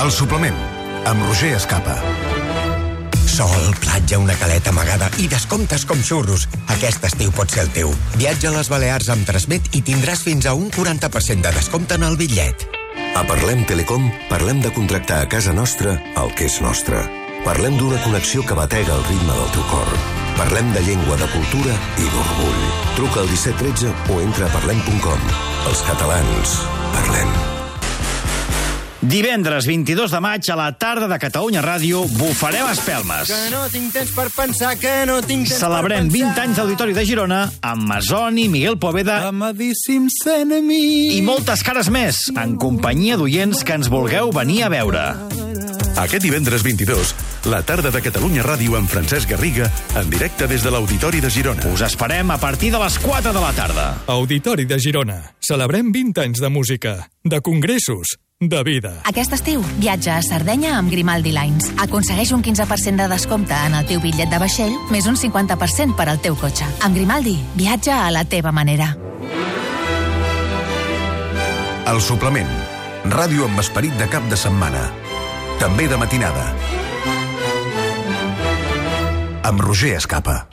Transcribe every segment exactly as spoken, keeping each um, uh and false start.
El suplement, amb Roger Escapa. Sol, platja, una caleta amagada i descomptes com xurros. Aquest estiu pot ser el teu. Viatja a les Balears amb Transmet i tindràs fins a un quaranta per cent de descompte en el bitllet. A Parlem Telecom parlem de contractar a casa nostra el que és nostre. Parlem d'una connexió que batega el ritme del teu cor. Parlem de llengua, de cultura i d'orgull. Truca al disset tretze o entra a parlem punt com. Els catalans, parlem. Divendres vint-i-dos de maig a la tarda de Catalunya Ràdio bufarem espelmes. Que no tinc temps per pensar, que no tinc temps Celebrem per pensar. vint anys d'Auditori de Girona amb Masoni, Miguel Poveda Amadíssims enemics. i moltes cares més, en companyia d'oients que ens vulgueu venir a veure. Aquest divendres vint-i-dos, la tarda de Catalunya Ràdio amb Francesc Garriga, en directe des de l'Auditori de Girona. Us esperem a partir de les quatre de la tarda. Auditori de Girona. Celebrem vint anys de música, de congressos, de vida. Aquest estiu, viatja a Sardenya amb Grimaldi Lines. Aconsegueix un quinze per cent de descompte en el teu bitllet de vaixell, més un cinquanta per cent per al teu cotxe. Amb Grimaldi, viatja a la teva manera. El suplement, ràdio amb esperit de cap de setmana. També de matinada. Amb Roger Escapa.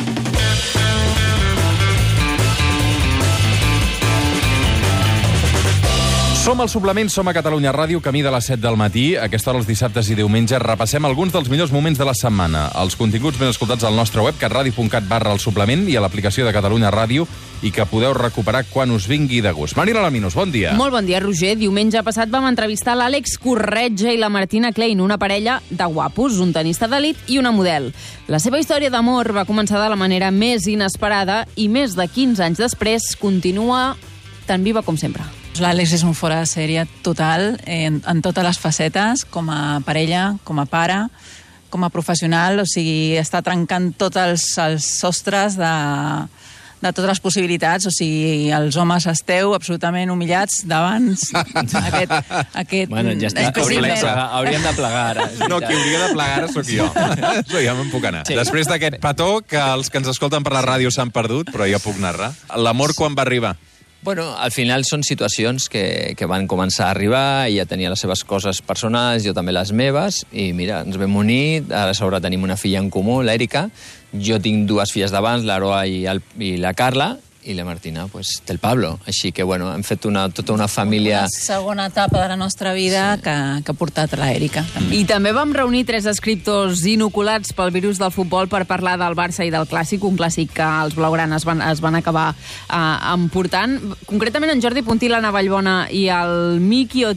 Som al suplement, som a Catalunya Ràdio, camí de les set del matí. A aquesta hora, els dissabtes i diumenges, repassem alguns dels millors moments de la setmana. Els continguts ben escoltats al nostre web, catradio punt cat barra el suplement, i a l'aplicació de Catalunya Ràdio, i que podeu recuperar quan us vingui de gust. Marina Laminos, bon dia. Molt bon dia, Roger. Diumenge passat vam entrevistar l'Àlex Corretja i la Martina Klein, una parella de guapos, un tenista d'elit i una model. La seva història d'amor va començar de la manera més inesperada i més de quinze anys després continua tan viva com sempre. L'Àlex és un fora de sèrie total, en, en totes les facetes, com a parella, com a pare, com a professional, o sigui, està trencant tots els, els sostres de, de totes les possibilitats, o sigui, els homes esteu absolutament humillats davant aquest... aquest bueno, ja està, hauríem de, plegar, hauríem de plegar ara. No, qui hauria de plegar ara sóc jo. Això ja me'n puc anar. Sí. Després d'aquest petó, que els que ens escolten per la ràdio s'han perdut, però jo puc narrar. L'amor quan va arribar? Bueno, al final són situacions que, que van començar a arribar, ella tenia les seves coses personals, jo també les meves, i mira, ens vam unir, ara a sobre tenim una filla en comú, l'Èrica, jo tinc dues filles d'abans, l'Aroa i, el, i la Carla, i la Martina, pues, té el Pablo. Així que, bueno, hem fet una, tota una família... Una segona etapa de la nostra vida sí. que, que ha portat l'Èrica. Mm. I també vam reunir tres escriptors inoculats pel virus del futbol per parlar del Barça i del Clàssic, un clàssic que els blaugranes van, es van acabar uh, emportant. Concretament, en Jordi Puntí, l'Anna Vallbona i el Miki Ot